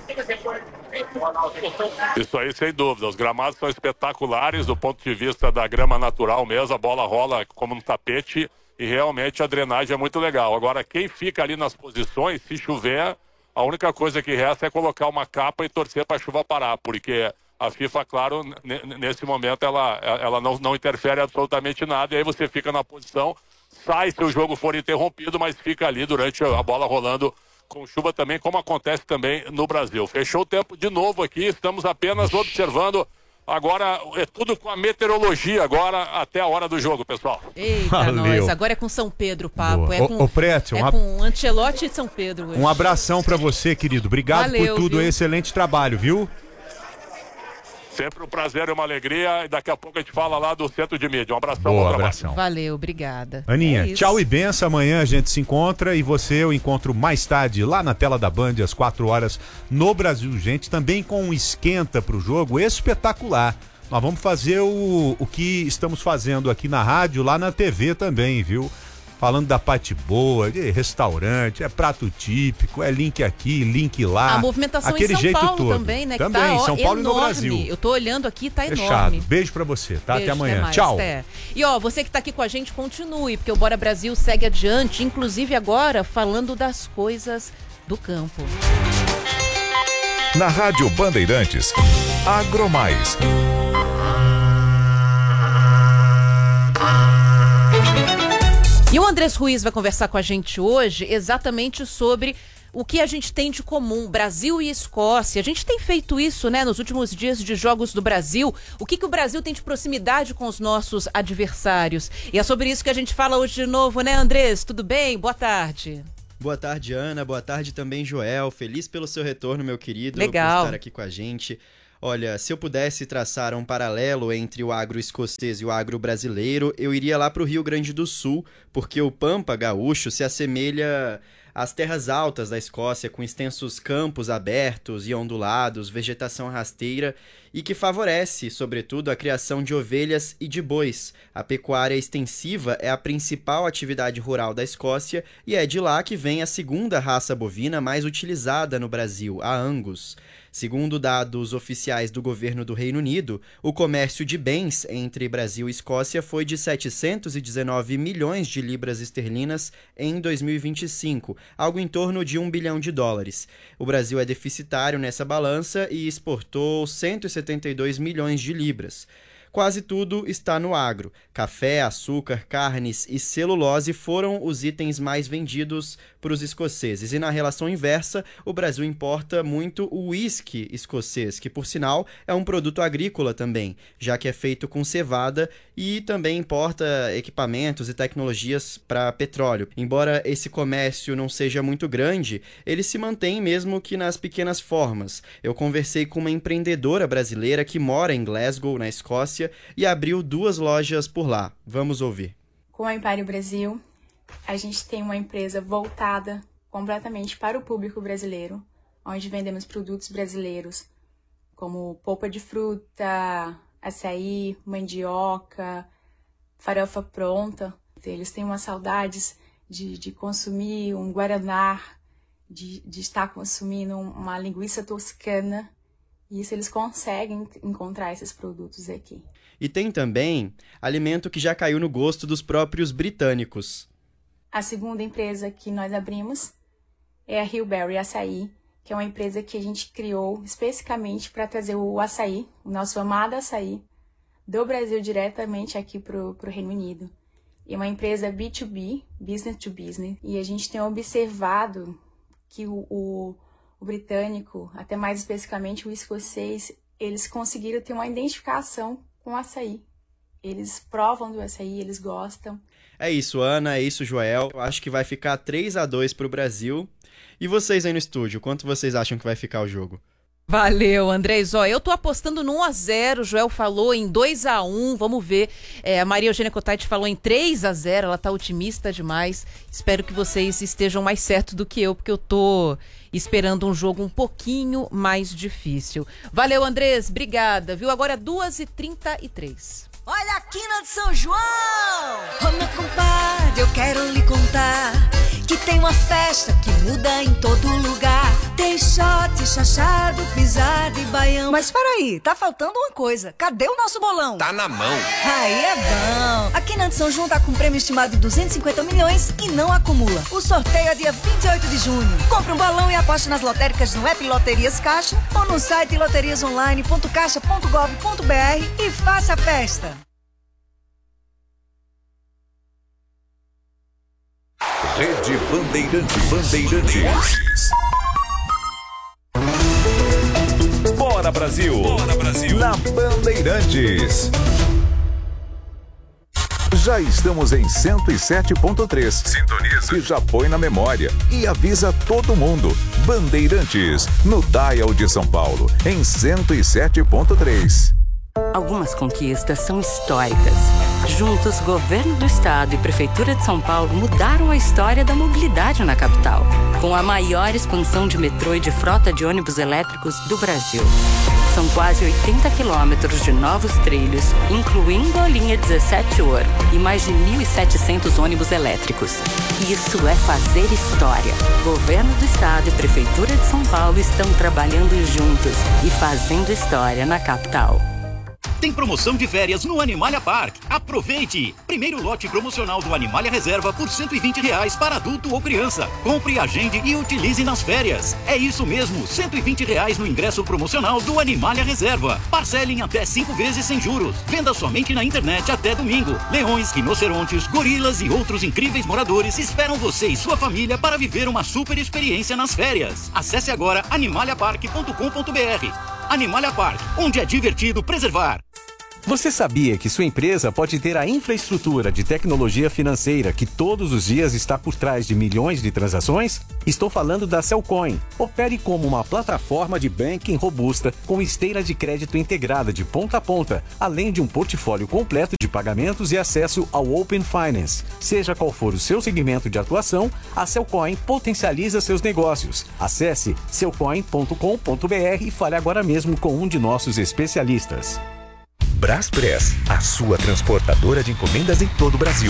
S11: Isso aí, sem dúvida. Os gramados são espetaculares do ponto de vista da grama natural mesmo. A bola rola como no tapete e realmente a drenagem é muito legal. Agora, quem fica ali nas posições, se chover, a única coisa que resta é colocar uma capa e torcer para a chuva parar, porque a FIFA, claro, n- nesse momento ela, ela não, não interfere absolutamente nada e aí você fica na posição, sai se o jogo for interrompido, mas fica ali durante a bola rolando com chuva também, como acontece também no Brasil. Fechou o tempo de novo aqui, estamos apenas observando. Agora é tudo com a meteorologia agora até a hora do jogo, pessoal.
S2: Eita,
S1: Valeu.
S2: nós. Agora é com São Pedro o papo.
S1: Boa.
S2: É
S1: Ô,
S2: com,
S1: ô, Pretzel,
S2: é
S1: um ab-
S2: com Ancelotti de São Pedro hoje.
S1: Um abração pra você, querido. Obrigado
S2: Valeu,
S1: por tudo,
S2: viu?
S1: excelente trabalho, viu?
S11: Sempre um prazer e uma alegria. E daqui a pouco a gente fala lá do centro de mídia. Um abração.
S1: Boa,
S11: bom trabalho.
S1: abração.
S2: Valeu, obrigada.
S1: Aninha,
S2: É isso.
S1: tchau e benção. Amanhã a gente se encontra e você eu encontro mais tarde lá na tela da Band, às quatro horas, no Brasil, gente. Também com um esquenta pro jogo espetacular. Nós vamos fazer o, o que estamos fazendo aqui na rádio, lá na T V também, viu? Falando da parte boa, de restaurante, é prato típico, é link aqui, link lá.
S2: A movimentação
S1: aquele
S2: em São
S1: jeito
S2: Paulo
S1: todo.
S2: também, né?
S1: Também,
S2: que tá, ó,
S1: São Paulo
S2: enorme.
S1: e no Brasil.
S2: Eu tô olhando aqui, tá
S1: Fechado.
S2: enorme.
S1: Beijo pra você, tá?
S2: Beijo,
S1: até amanhã.
S2: mais,
S1: Tchau.
S2: até. E ó, você que tá aqui com a gente, continue, porque o Bora Brasil segue adiante, inclusive agora falando das coisas do campo.
S3: Na Rádio Bandeirantes, Agromais.
S2: E o Andrés Ruiz vai conversar com a gente hoje exatamente sobre o que a gente tem de comum, Brasil e Escócia. A gente tem feito isso, né, nos últimos dias de Jogos do Brasil. O que, que o Brasil tem de proximidade com os nossos adversários? E é sobre isso que a gente fala hoje de novo, né, Andrés? Tudo bem? Boa tarde.
S12: Boa tarde, Ana. Boa tarde também, Joel. Feliz pelo seu retorno, meu querido.
S2: Legal.
S12: Por estar aqui com a gente. Olha, se eu pudesse traçar um paralelo entre o agro escocês e o agro brasileiro, eu iria lá para o Rio Grande do Sul, porque o Pampa gaúcho se assemelha às terras altas da Escócia, com extensos campos abertos e ondulados, vegetação rasteira e que favorece, sobretudo, a criação de ovelhas e de bois. A pecuária extensiva é a principal atividade rural da Escócia e é de lá que vem a segunda raça bovina mais utilizada no Brasil, a Angus. Segundo dados oficiais do governo do Reino Unido, o comércio de bens entre Brasil e Escócia foi de setecentos e dezenove milhões de libras esterlinas em dois mil e vinte e cinco, algo em torno de um bilhão de dólares. O Brasil é deficitário nessa balança e exportou cento e setenta e dois milhões de libras. Quase tudo está no agro. Café, açúcar, carnes e celulose foram os itens mais vendidos para os escoceses. E na relação inversa, o Brasil importa muito o uísque escocês, que por sinal é um produto agrícola também, já que é feito com cevada e também importa equipamentos e tecnologias para petróleo. Embora esse comércio não seja muito grande, ele se mantém mesmo que nas pequenas formas. Eu conversei com uma empreendedora brasileira que mora em Glasgow, na Escócia, e abriu duas lojas por lá. Vamos ouvir.
S13: Com a Empário Brasil, a gente tem uma empresa voltada completamente para o público brasileiro, onde vendemos produtos brasileiros, como polpa de fruta, açaí, mandioca, farofa pronta. Eles têm umas saudades de, de consumir um guaraná, de, de estar consumindo uma linguiça toscana, E isso eles conseguem encontrar esses produtos aqui.
S12: E tem também alimento que já caiu no gosto dos próprios britânicos.
S13: A segunda empresa que nós abrimos é a Hillberry Açaí, que é uma empresa que a gente criou especificamente para trazer o açaí, o nosso amado açaí, do Brasil diretamente aqui para o Reino Unido. E é uma empresa B dois B, Business to Business, e a gente tem observado que o, o, o britânico, até mais especificamente o escocês, eles conseguiram ter uma identificação com o açaí. Eles provam do açaí, eles gostam.
S12: É isso, Ana, é isso, Joel. Eu acho que vai ficar três a dois pro Brasil. E vocês aí no estúdio, quanto vocês acham que vai ficar o jogo?
S2: Valeu, Andrés. Ó, eu tô apostando no um a zero, o Joel falou em dois a um, vamos ver. É, a Maria Eugênia Cotati falou em três a zero, ela tá otimista demais. Espero que vocês estejam mais certo do que eu, porque eu tô esperando um jogo um pouquinho mais difícil. Valeu, Andrés, obrigada, viu? Agora é duas e trinta e três.
S14: Olha a quina de São João! Ô meu compadre, eu quero lhe contar que tem uma festa que muda em todo lugar. Tem shot, chachado, pisada e baião. Mas peraí, tá faltando uma coisa. Cadê o nosso bolão?
S15: Tá na mão.
S14: Aí é bom. A Quina de São João tá com um prêmio estimado de duzentos e cinquenta milhões e não acumula. O sorteio é dia vinte e oito de junho. Compre um bolão e aposte nas lotéricas no app Loterias Caixa ou no site loterias online ponto caixa ponto gov ponto br e faça a festa.
S3: Rede Bandeirantes. Bandeirantes. Bora Brasil. Bora Brasil. Na Bandeirantes. Já estamos em cento e sete ponto três. Sintoniza. E já põe na memória. E avisa todo mundo. Bandeirantes. No Dial de São Paulo. Em cento e sete ponto três.
S16: Algumas conquistas são históricas. Juntos, Governo do Estado e Prefeitura de São Paulo mudaram a história da mobilidade na capital, com a maior expansão de metrô e de frota de ônibus elétricos do Brasil. São quase oitenta quilômetros de novos trilhos, incluindo a linha dezessete Ouro e mais de mil e setecentos ônibus elétricos. Isso é fazer história. Governo do Estado e Prefeitura de São Paulo estão trabalhando juntos e fazendo história na capital.
S17: Tem promoção de férias no Animalia Park. Aproveite! Primeiro lote promocional do Animalia Reserva por cento e vinte reais para adulto ou criança. Compre, agende e utilize nas férias. É isso mesmo, cento e vinte reais no ingresso promocional do Animalia Reserva. Parcele em até cinco vezes sem juros. Venda somente na internet até domingo. Leões, rinocerontes, gorilas e outros incríveis moradores esperam você e sua família para viver uma super experiência nas férias. Acesse agora animalia park ponto com ponto br. Animalia Park, onde é divertido preservar.
S18: Você sabia que sua empresa pode ter a infraestrutura de tecnologia financeira que todos os dias está por trás de milhões de transações? Estou falando da Cellcoin. Opere como uma plataforma de banking robusta com esteira de crédito integrada de ponta a ponta, além de um portfólio completo de pagamentos e acesso ao Open Finance. Seja qual for o seu segmento de atuação, a Cellcoin potencializa seus negócios. Acesse cellcoin ponto com ponto br e fale agora mesmo com um de nossos especialistas.
S19: Braspress, a sua transportadora de encomendas em todo o Brasil.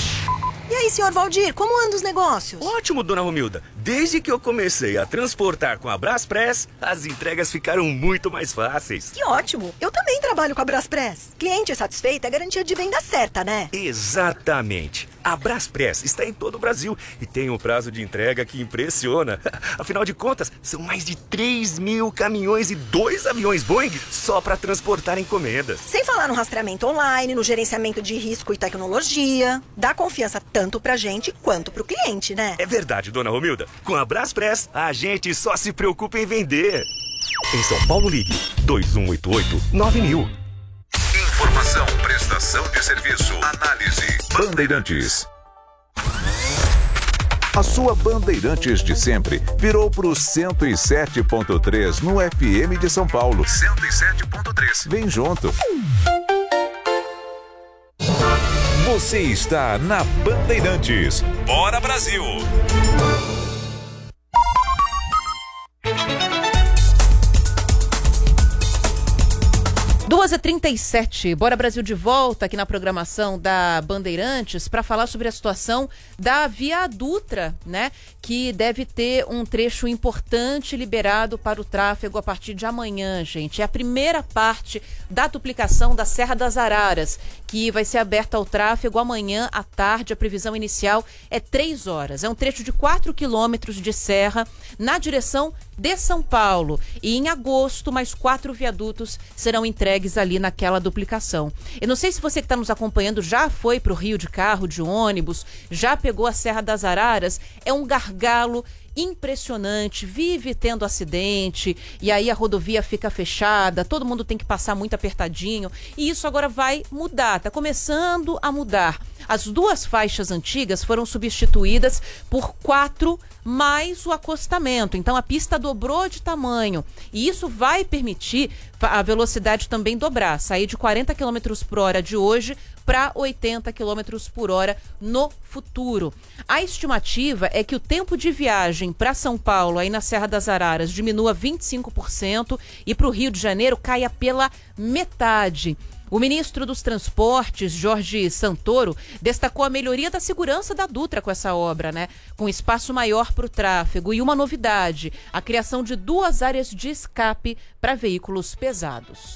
S14: E aí, senhor Valdir, como andam os negócios?
S20: Ótimo, dona Romilda. Desde que eu comecei a transportar com a Braspress, as entregas ficaram muito mais fáceis.
S14: Que ótimo! Eu também trabalho com a Braspress. Cliente satisfeito é garantia de venda certa, né?
S20: Exatamente. A Braspress está em todo o Brasil e tem um prazo de entrega que impressiona. Afinal de contas, são mais de três mil caminhões e dois aviões Boeing só para transportar encomendas.
S14: Sem falar no rastreamento online, no gerenciamento de risco e tecnologia. Dá confiança tanto pra gente quanto pro cliente, né?
S20: É verdade, dona Romilda. Com a Braspress, a gente só se preocupa em vender.
S19: Em São Paulo, ligue dois um oito oito nove mil.
S3: Informação, prestação de serviço, análise. Bandeirantes. A sua Bandeirantes de sempre virou pro cento e sete ponto três no F M de São Paulo. cento e sete ponto três. Vem junto. Você está na Bandeirantes. Bora Brasil!
S2: duas e trinta e sete, Bora Brasil de volta aqui na programação da Bandeirantes para falar sobre a situação da Via Dutra, né? Que deve ter um trecho importante liberado para o tráfego a partir de amanhã, gente. É a primeira parte da duplicação da Serra das Araras, que vai ser aberta ao tráfego amanhã à tarde. A previsão inicial é três horas. É um trecho de quatro quilômetros de serra na direção de São Paulo. E em agosto, mais quatro viadutos serão entregues ali naquela duplicação. Eu não sei se você que está nos acompanhando já foi para o Rio de carro, de ônibus, já pegou a Serra das Araras. É um gargalo impressionante, vive tendo acidente e aí a rodovia fica fechada, todo mundo tem que passar muito apertadinho e isso agora vai mudar, tá começando a mudar. As duas faixas antigas foram substituídas por quatro mais o acostamento, então a pista dobrou de tamanho e isso vai permitir a velocidade também dobrar, sair de quarenta quilômetros por hora de hoje para oitenta quilômetros por hora no futuro. A estimativa é que o tempo de viagem para São Paulo, aí na Serra das Araras, diminua vinte e cinco por cento e para o Rio de Janeiro caia pela metade. O ministro dos Transportes, Jorge Santoro, destacou a melhoria da segurança da Dutra com essa obra, né? Com espaço maior para o tráfego e uma novidade, a criação de duas áreas de escape para veículos pesados.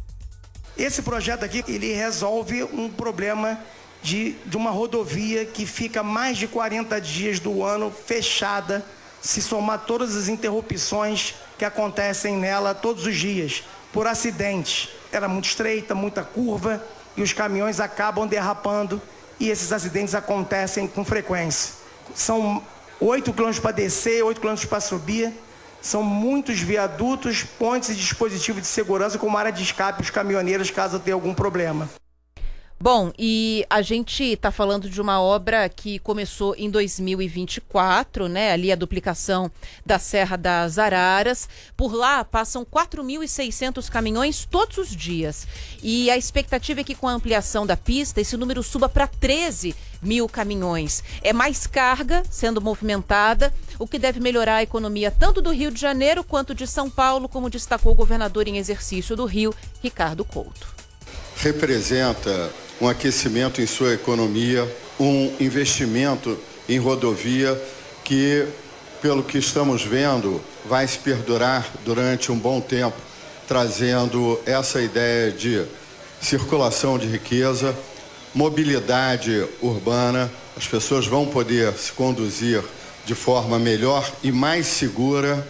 S15: Esse projeto aqui, ele resolve um problema de, de uma rodovia que fica mais de quarenta dias do ano fechada, se somar todas as interrupções que acontecem nela todos os dias, por acidentes. Era muito estreita, muita curva, e os caminhões acabam derrapando, e esses acidentes acontecem com frequência. São oito quilômetros para descer, oito quilômetros para subir. São muitos viadutos, pontes e dispositivos de segurança como área de escape para os caminhoneiros caso tenha algum problema.
S2: Bom, e a gente está falando de uma obra que começou em dois mil e vinte e quatro, né? Ali a duplicação da Serra das Araras. Por lá passam quatro mil e seiscentos caminhões todos os dias. E a expectativa é que com a ampliação da pista esse número suba para treze mil caminhões. É mais carga sendo movimentada, o que deve melhorar a economia tanto do Rio de Janeiro quanto de São Paulo, como destacou o governador em exercício do Rio, Ricardo Couto.
S21: Representa um aquecimento em sua economia, um investimento em rodovia que, pelo que estamos vendo, vai se perdurar durante um bom tempo, trazendo essa ideia de circulação de riqueza, mobilidade urbana. As pessoas vão poder se conduzir de forma melhor e mais segura.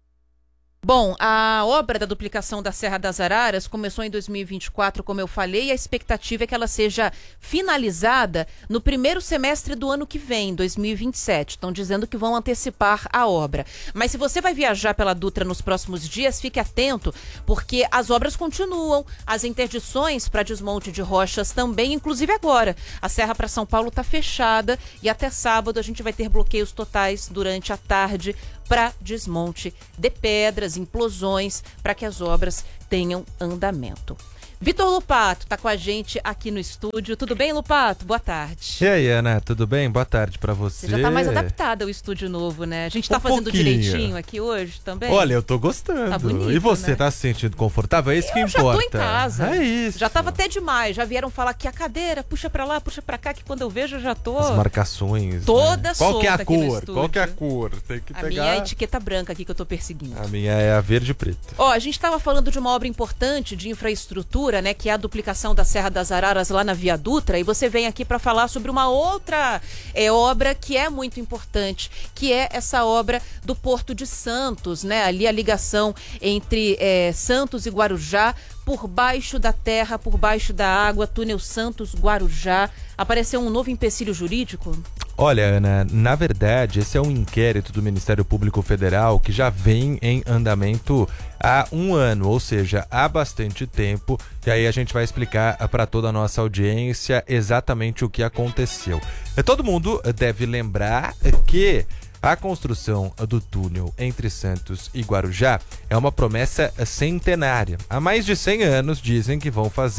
S2: Bom, a obra da duplicação da Serra das Araras começou em dois mil e vinte e quatro, como eu falei, e a expectativa é que ela seja finalizada no primeiro semestre do ano que vem, dois mil e vinte e sete. Estão dizendo que vão antecipar a obra. Mas se você vai viajar pela Dutra nos próximos dias, fique atento, porque as obras continuam, as interdições para desmonte de rochas também, inclusive agora. A Serra para São Paulo está fechada e até sábado a gente vai ter bloqueios totais durante a tarde para desmonte de pedras, implosões, para que as obras tenham andamento. Vitor Lupato está com a gente aqui no estúdio. Tudo bem, Lupato? Boa tarde.
S22: E aí, Ana, tudo bem? Boa tarde para você.
S2: Você já está mais adaptado ao estúdio novo, né? A gente está um fazendo pouquinho. direitinho aqui hoje também.
S22: Olha, eu tô gostando.
S2: Tá bonito,
S22: e você,
S2: né?
S22: Tá se sentindo confortável? É isso
S2: eu
S22: que importa.
S2: Eu já tô em casa.
S22: É isso.
S2: Já tava até demais. Já vieram falar que a cadeira puxa para lá, puxa para cá, que quando eu vejo eu já tô...
S22: As marcações.
S2: Toda
S22: né?
S2: solta.
S22: Qual que é a
S2: aqui no
S22: cor?
S2: estúdio.
S22: Qual que é a cor? Tem que
S2: a
S22: pegar...
S2: minha é a etiqueta branca aqui que eu tô perseguindo.
S22: A minha é a verde e preta.
S2: Ó, a gente tava falando de uma obra importante de infraestrutura, né? Que é a duplicação da Serra das Araras lá na Via Dutra, e você vem aqui para falar sobre uma outra é, obra que é muito importante, que é essa obra do Porto de Santos, né? Ali a ligação entre é, Santos e Guarujá, por baixo da terra, por baixo da água, túnel Santos-Guarujá. Apareceu um novo empecilho jurídico?
S22: Olha, Ana, na verdade, esse é um inquérito do Ministério Público Federal que já vem em andamento há um ano, ou seja, há bastante tempo, e aí a gente vai explicar para toda a nossa audiência exatamente o que aconteceu. Todo mundo deve lembrar que a construção do túnel entre Santos e Guarujá é uma promessa centenária. Há mais de cem anos dizem que vão fazer.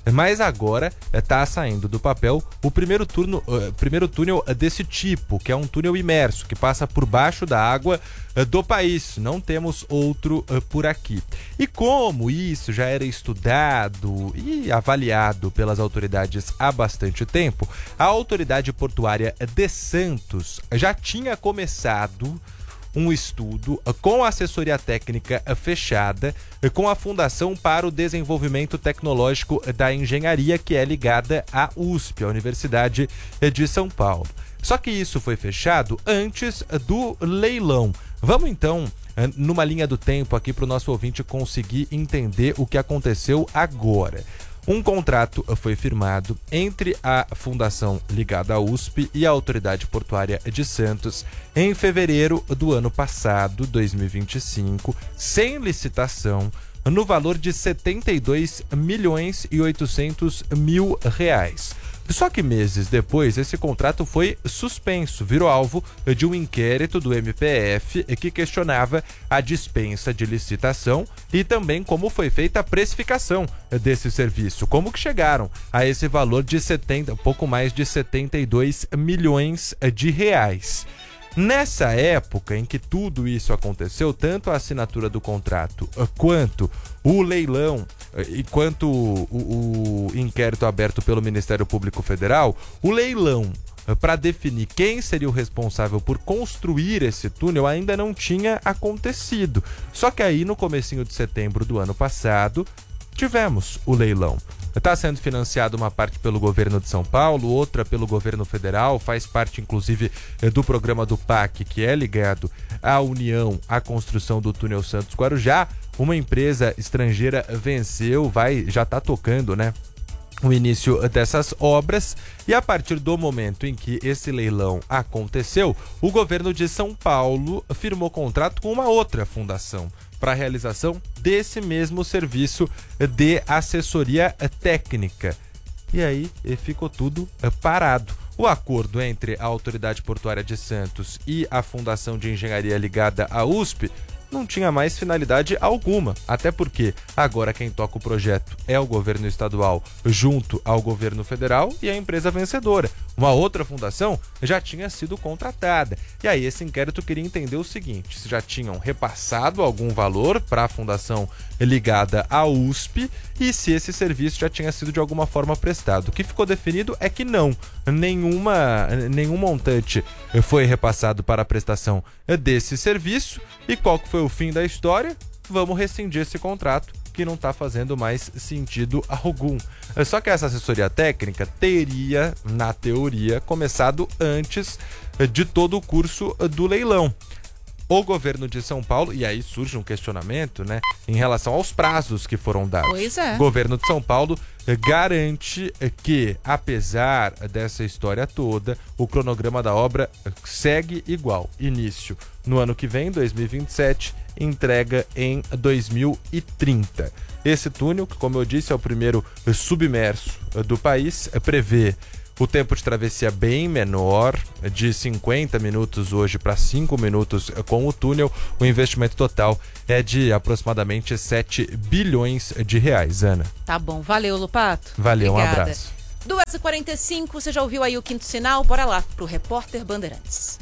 S22: Mas agora está saindo do papel o primeiro, turno, uh, primeiro túnel desse tipo, que é um túnel imerso, que passa por baixo da água uh, do país. Não temos outro uh, por aqui. E como isso já era estudado e avaliado pelas autoridades há bastante tempo, a autoridade portuária de Santos já tinha começado um estudo com assessoria técnica fechada com a Fundação para o Desenvolvimento Tecnológico da Engenharia, que é ligada à U S P, a Universidade de São Paulo. Só que isso foi fechado antes do leilão. Vamos então numa linha do tempo aqui para o nosso ouvinte conseguir entender o que aconteceu agora. Um contrato foi firmado entre a fundação ligada à U S P e a Autoridade Portuária de Santos em fevereiro do ano passado, dois mil e vinte e cinco, sem licitação, no valor de setenta e dois milhões e oitocentos mil reais. Só que meses depois, esse contrato foi suspenso, virou alvo de um inquérito do M P F que questionava a dispensa de licitação e também como foi feita a precificação desse serviço, como que chegaram a esse valor de setenta, pouco mais de setenta e dois milhões de reais. Nessa época em que tudo isso aconteceu, tanto a assinatura do contrato quanto o leilão e quanto o, o inquérito aberto pelo Ministério Público Federal, o leilão para definir quem seria o responsável por construir esse túnel ainda não tinha acontecido. Só que aí no comecinho de setembro do ano passado tivemos o leilão. Está sendo financiado uma parte pelo governo de São Paulo, outra pelo governo federal, faz parte inclusive do programa do P A C, que é ligado à União, à construção do túnel Santos-Guarujá. Uma empresa estrangeira venceu, vai, já está tocando, né, o início dessas obras, e a partir do momento em que esse leilão aconteceu, o governo de São Paulo firmou contrato com uma outra fundação para a realização desse mesmo serviço de assessoria técnica. E aí ficou tudo parado. O acordo entre a Autoridade Portuária de Santos e a Fundação de Engenharia ligada à U S P não tinha mais finalidade alguma, até porque agora quem toca o projeto é o governo estadual junto ao governo federal e a empresa vencedora. Uma outra fundação já tinha sido contratada. E aí esse inquérito queria entender o seguinte: se já tinham repassado algum valor para a fundação ligada à U S P e se esse serviço já tinha sido de alguma forma prestado. O que ficou definido é que não, nenhuma, nenhum montante foi repassado para a prestação desse serviço. E qual que foi o fim da história? Vamos rescindir esse contrato, que não está fazendo mais sentido algum. Só que essa assessoria técnica teria, na teoria, começado antes de todo o curso do leilão. O governo de São Paulo, e aí surge um questionamento, né, em relação aos prazos que foram dados.
S2: Pois é.
S22: O governo de São Paulo garante que, apesar dessa história toda, o cronograma da obra segue igual. Início no ano que vem, dois mil e vinte e sete, entrega em dois mil e trinta. Esse túnel, que, como eu disse, é o primeiro submerso do país, prevê o tempo de travessia bem menor, de cinquenta minutos hoje para cinco minutos com o túnel. O investimento total é de aproximadamente sete bilhões de reais, Ana.
S2: Tá bom, valeu, Lupato.
S22: Valeu,
S2: Obrigada.
S22: Um abraço.
S2: duas e quarenta e cinco, você já ouviu aí o quinto sinal? Bora lá pro Repórter Bandeirantes.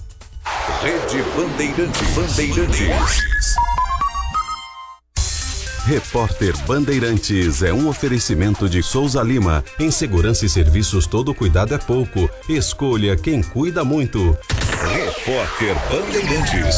S3: Rede Bandeirantes. Bandeirantes.
S4: Repórter Bandeirantes é um oferecimento de Souza Lima. Em segurança e serviços, todo cuidado é pouco. Escolha quem cuida muito.
S3: Repórter Bandeirantes.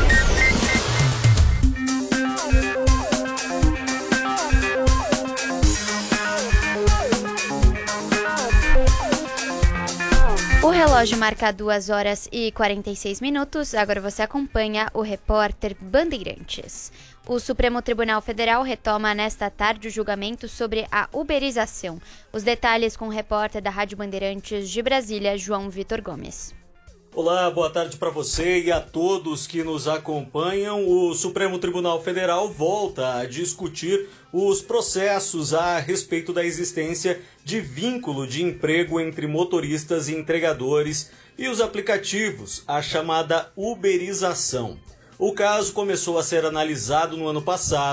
S5: O relógio marca duas horas e quarenta e seis minutos. Agora você acompanha o Repórter Bandeirantes. O Supremo Tribunal Federal retoma nesta tarde o julgamento sobre a uberização. Os detalhes com o repórter da Rádio Bandeirantes de Brasília, João Vitor Gomes.
S23: Olá, boa tarde para você e a todos que nos acompanham. O Supremo Tribunal Federal volta a discutir os processos a respeito da existência de vínculo de emprego entre motoristas e entregadores e os aplicativos, a chamada uberização. O caso começou a ser analisado no ano passado,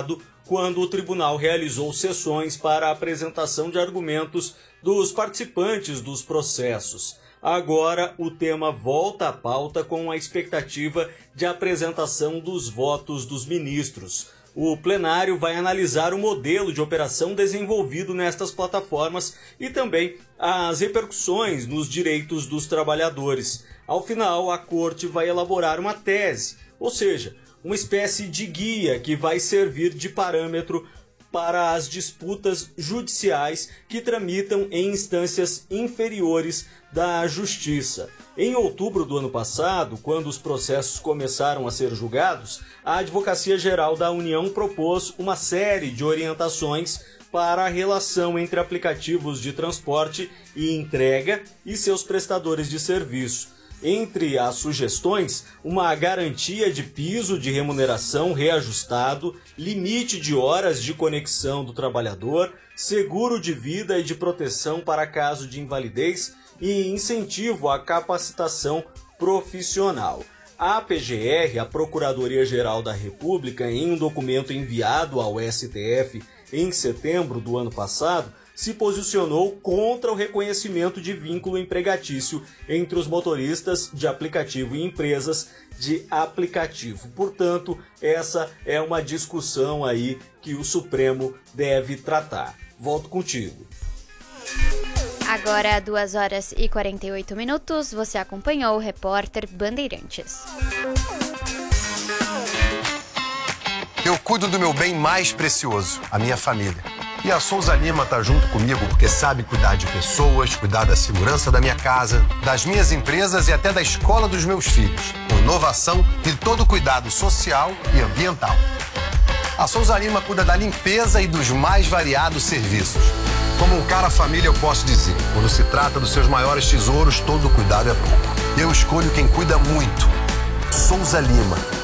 S23: quando o tribunal realizou sessões para a apresentação de argumentos dos participantes dos processos. Agora, o tema volta à pauta com a expectativa de apresentação dos votos dos ministros. O plenário vai analisar o modelo de operação desenvolvido nestas plataformas e também as repercussões nos direitos dos trabalhadores. Ao final, a corte vai elaborar uma tese, ou seja, uma espécie de guia que vai servir de parâmetro para as disputas judiciais que tramitam em instâncias inferiores da Justiça. Em outubro do ano passado, quando os processos começaram a ser julgados, a Advocacia Geral da União propôs uma série de orientações para a relação entre aplicativos de transporte e entrega e seus prestadores de serviço. Entre as sugestões, uma garantia de piso de remuneração reajustado, limite de horas de conexão do trabalhador, seguro de vida e de proteção para caso de invalidez e incentivo à capacitação profissional. A P G R, a Procuradoria-Geral da República, em um documento enviado ao S T F em setembro do ano passado, se posicionou contra o reconhecimento de vínculo empregatício entre os motoristas de aplicativo e empresas de aplicativo. Portanto, essa é uma discussão aí que o Supremo deve tratar. Volto contigo.
S5: Agora, duas horas e quarenta e oito minutos, você acompanhou o repórter Bandeirantes.
S6: Eu cuido do meu bem mais precioso, a minha família. E a Souza Lima tá junto comigo porque sabe cuidar de pessoas, cuidar da segurança da minha casa, das minhas empresas e até da escola dos meus filhos, com inovação e todo cuidado social e ambiental. A Souza Lima cuida da limpeza e dos mais variados serviços. Como um cara família, eu posso dizer, quando se trata dos seus maiores tesouros, todo cuidado é pouco. Eu escolho quem cuida muito. Souza Lima.